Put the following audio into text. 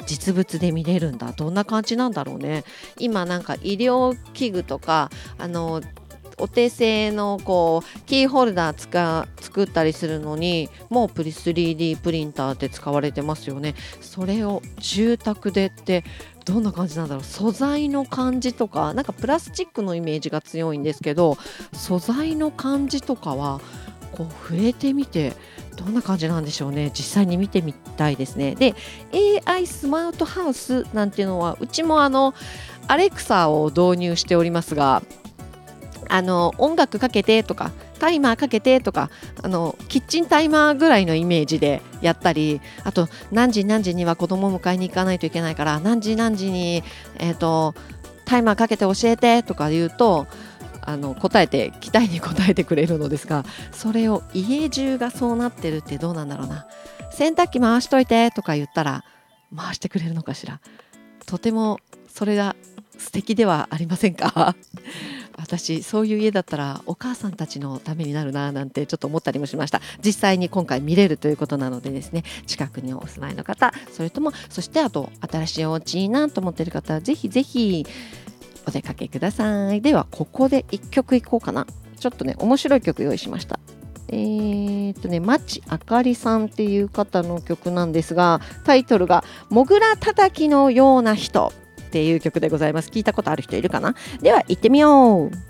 実物で見れるんだ。どんな感じなんだろうね。今なんか医療器具とかお手製のキーホルダー作ったりするのにもう3D プリンターって使われてますよね。それを住宅でってどんな感じなんだろう。素材の感じとか、なんかプラスチックのイメージが強いんですけど、素材の感じとかは触れてみてどんな感じなんでしょうね。実際に見てみたいですね。で AI スマートハウスなんていうのはうちもアレクサを導入しておりますが、音楽かけてとかタイマーかけてとかキッチンタイマーぐらいのイメージでやったり、あと何時何時には子供を迎えに行かないといけないから何時何時に、タイマーかけて教えてとか言うと期待に応えてくれるのですが、それを家中がそうなってるってどうなんだろうな。洗濯機回しといてとか言ったら回してくれるのかしら。とてもそれが素敵ではありませんか？私そういう家だったらお母さんたちのためになるななんてちょっと思ったりもしました。実際に今回見れるということなのでですね、近くにお住まいの方、そしてあと新しいお家いいなと思っている方はぜひぜひお出かけください。ではここで1曲いこうかな。ちょっとね面白い曲用意しました。町あかりさんっていう方の曲なんですが、タイトルがもぐらたたきのような人っていう曲でございます。聞いたことある人いるかな。では行ってみよう。